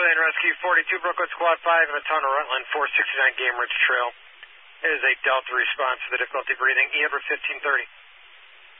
Lane Rescue 42 Brooklyn Squad 5 in the town of Rutland, 469 Game Ridge Trail. It is a Delta response to the difficulty breathing, EODWR 1530.